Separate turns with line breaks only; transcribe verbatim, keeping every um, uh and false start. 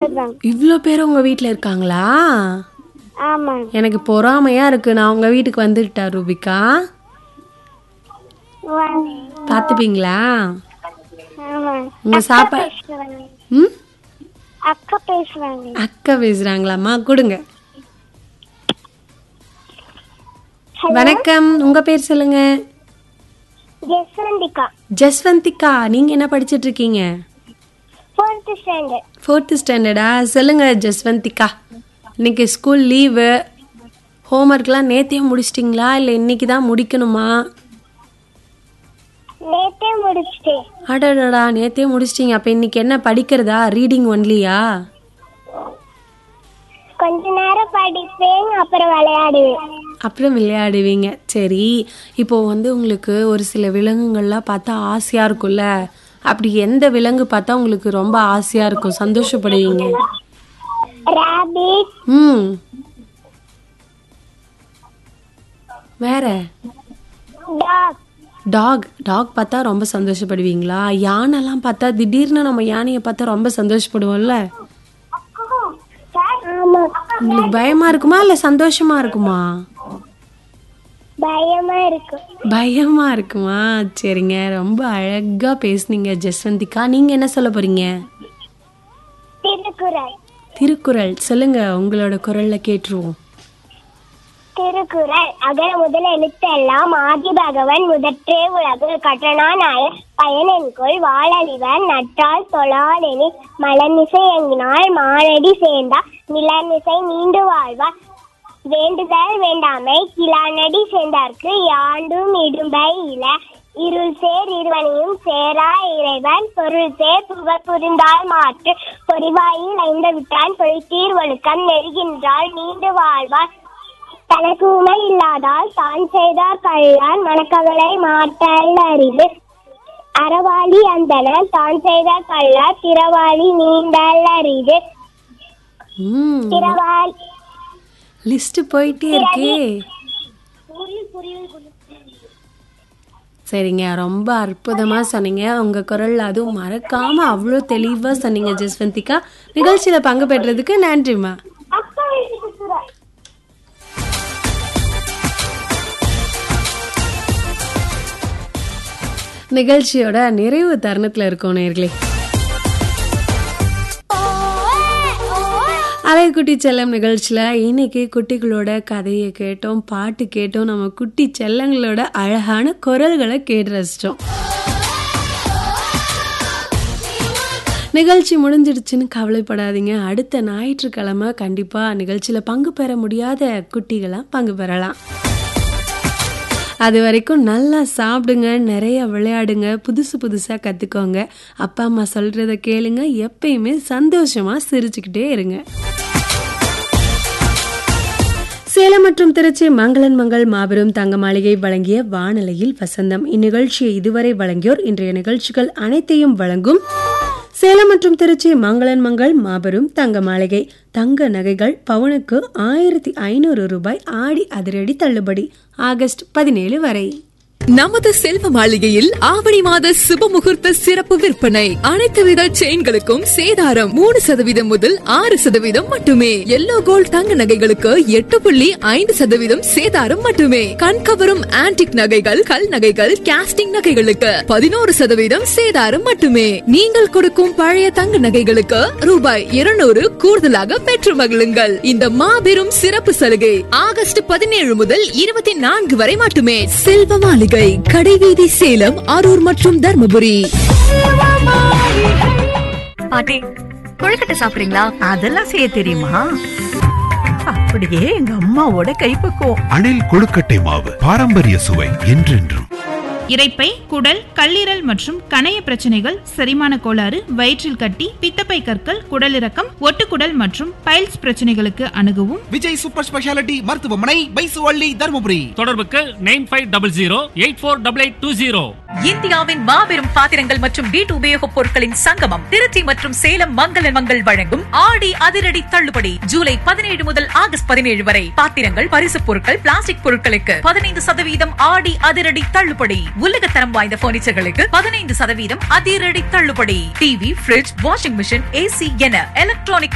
இருக்காங்க.
இவ்ளோ பேர் உங்க வீட்ல இருக்காங்களா?
ஆமா.
எனக்கு பொறாமையா இருக்கு. நான் உங்க வீட்டுக்கு வந்துட்டா ரூபிகா. பாத்துப்பீங்களா?
ஆமா.
உங்க சாப்பாடு ம்
அக்கா பேசுறாங்க.
அக்கா பேசுறாங்களாம்மா? கொடுங்க. வணக்கம், உங்க பேர் சொல்லுங்க.
ஜெஸ்வந்திகா.
ஜஸ்வந்திகா, நீங்க என்ன படிச்சிட்டு இருக்கீங்க?
Fourth standard.
ஃபோர்த் ஸ்டாண்டர்டா? சொல்லுங்க ஜஸ்வந்திகா, இன்னைக்கு ஸ்கூல் லீவு, ஹோம்ஒர்க்லாம் நேத்தே முடிச்சிட்டிங்களா இல்லை இன்னைக்கு தான் முடிக்கணுமா?
நேத்தே முடிச்சிட்டேன்.
அடடடா, நேத்தே முடிச்சிட்டிங்க. அப்போ இன்னைக்கு என்ன படிக்கிறதா? ரீடிங் ஒன்லியா?
கொஞ்ச நேரம் படிப்பேன், அப்புறம் விளையாடுவேன்.
அப்புறம் விளையாடுவீங்க. சரி, இப்போ வந்து உங்களுக்கு ஒரு சில விலங்குகள்லாம் பார்த்தா ஆசையா இருக்கும்ல, அப்படி எந்த விலங்கு பார்த்தா உங்களுக்கு ரொம்ப ஆசையா இருக்கும், சந்தோஷப்படுவீங்க?
ராபிட்.
ம் வேற?
டாக்.
டாக். டாக் பார்த்தா ரொம்ப சந்தோஷப்படுவீங்களா? யானைலாம் பார்த்தா திடீர்னு நம்ம யானையை பார்த்தா ரொம்ப சந்தோஷப்படுவோம்ல.
ஆமா.
உங்களுக்கு பயமா இருக்குமா இல்ல சந்தோஷமா இருக்குமா?
பயமா இருக்கு.
பயமா இருக்குமா? சரிங்க, ரொம்ப அழகா பேசுனீங்க ஜஸ்வந்திகா. நீங்க என்ன சொல்ல போறீங்க?
திருக்குறள்.
திருக்குறள் சொல்லுங்க, உங்களோட குரல்ல கேட்டுருவோம்.
திருக்குறள். அகர முதல எழுத்தெல்லாம் ஆதி பகவன் முதற்றே உலகு கற்றனானாய பயனென்கொள் வாழறிவன் நற்றால் தொழாதெனி மலர்மிசை எங்கினால் மானடி சேர்ந்தா நிலமிசை நீண்டு வாழ்வார் வேண்டுதல் வேண்டாமை கிளானடி சேர்ந்தார்க்கு யாண்டும் இடும்பை இல இருள் சேர் இருவனையும் சேரா இறைவன் பொருள் சேர் புகழ் புரிந்தால் மாற்று பொறிவாயில் ஐந்த விட்டான் பொழித்தீர் ஒழுக்கம் நெருகின்றால் நீண்டு வாழ்வார் தனக்கு உமை இல்லாதால் தான் செய்தார் கள்ளான் மனக்கவலை மாற்றல் அறிவு அறவாளி அந்தனர் தான் செய்தார் கள்ளார் திறவாளி நீண்டல் அறிவு திறவாளி
லிஸ்ட் போயிட்டே இருக்கே. சரிங்க, ரொம்ப அற்புதமா சொன்னீங்க. உங்க குரல் அதுவும் மறக்காம அவ்வளோ தெளிவா சொன்னீங்க ஜஸ்வந்திகா. நிகழ்ச்சியில பங்கு பெற்றதுக்கு நன்றிமா. நிகழ்ச்சியோட நிறைவு தருணத்துல இருக்கோம் நேர்களே. அலைக்குட்டி செல்லம் நிகழ்ச்சியில இன்னைக்கு குட்டிகளோட கதையை கேட்டோம், பாட்டு கேட்டோம், நம்ம குட்டி செல்லங்களோட அழகான குரல்களை கேட்டு ரசிச்சோம். நிகழ்ச்சி முடிஞ்சிடுச்சுன்னு கவலைப்படாதீங்க. அடுத்த ஞாயிற்றுக்கிழமை கண்டிப்பா நிகழ்ச்சியில பங்கு பெற முடியாத குட்டிகளா பங்கு பெறலாம். அது வரைக்கும் நல்லா சாப்பிடுங்க, நிறைய விளையாடுங்க, புதுசு புதுசாக கற்றுக்கோங்க, அப்பா அம்மா சொல்கிறத கேளுங்க, எப்பயுமே சந்தோஷமாக சிரிச்சுக்கிட்டே இருங்க. சேலம் மற்றும் திருச்சி மங்களன் மங்கள் மாபெரும் தங்க மாளிகை வழங்கிய வானிலையில் வசந்தம். இந்நிகழ்ச்சியை இதுவரை வழங்கியோர் இன்றைய நிகழ்ச்சிகள் அனைத்தையும் வழங்கும் சேலம் மற்றும் திருச்சி மங்களன் மங்கள் மாபெரும் தங்க மாளிகை. தங்க நகைகள் பவுனுக்கு ஆயிரத்தி ஐநூறு ரூபாய் ஆடி அதிரடி தள்ளுபடி ஆகஸ்ட் பதினேழு வரை.
நமது செல்வ மாளிகையில் ஆவணி மாத சுப முகூர்த்த சிறப்பு விற்பனை. அனைத்து வித செயின்களுக்கும் சேதாரம் மூணு சதவீதம் முதல் ஆறு சதவீதம் மட்டுமே. எல்லோ கோல்ட் தங்க நகைகளுக்கு எட்டு புள்ளி ஐந்து சதவீதம் சேதாரம் மட்டுமே. கண்கவரும் ஆன்டிக் நகைகள், கல் நகைகள், காஸ்டிங் நகைகளுக்கு பதினோரு சதவீதம் சேதாரம் மட்டுமே. நீங்கள் கொடுக்கும் பழைய தங்க நகைகளுக்கு ரூபாய் இருநூறு கூடுதலாக பெற்று மகிழுங்கள். இந்த மாபெரும் சிறப்பு சலுகை ஆகஸ்ட் பதினேழு முதல் இருபத்தி நான்கு வரை மட்டுமே. செல்வ மாளிகை, கடைவீதி, சேலம், அரூர் மற்றும் தர்மபுரி.
பாட்டி, கொழுக்கட்டை சாப்பிடுறீங்களா?
அதெல்லாம் செய்ய தெரியுமா? அப்படியே எங்க அம்மாவோட கைப்பக்குவம்.
அணில் கொழுக்கட்டை மாவு, பாரம்பரிய சுவை என்றென்றும்.
இரைப்பை, குடல், கல்லீரல் மற்றும் கணைய பிரச்சனைகள், செரிமான கோளாறு, வயிற்றில் கட்டி, பித்தப்பை கற்கள், குடலிறக்கம், ஒட்டுக்குடல் மற்றும் பைல்ஸ் பிரச்சனைகளுக்கு அணுகவும்
விஜய் சூப்பர் ஸ்பெஷாலிட்டி மருத்துவமனை, பைசுவள்ளி, தர்மபுரி. தொடர்புக்கு nine five double zero eight four double eight two zero.
இந்தியாவின் மாபெரும் பாத்திரங்கள் மற்றும் வீட்டு உபயோகப் பொருட்களின் சங்கமம் திருச்சி மற்றும் சேலம் மங்களன் மங்கள் வழங்கும் ஆடி அதிரடி தள்ளுபடி ஜூலை பதினேழு முதல் ஆகஸ்ட் பதினேழு வரை. பாத்திரங்கள், பரிசு பொருட்கள், பிளாஸ்டிக் பொருட்களுக்கு பதினைந்து சதவீதம் ஆடி அதிரடி தள்ளுபடி. உலகத்தரம் வாய்ந்த பர்னிச்சர்களுக்கு பதினைந்து சதவீதம் அதிரடி தள்ளுபடி. TV, bridge, washing machine, AC என எலக்ட்ரானிக்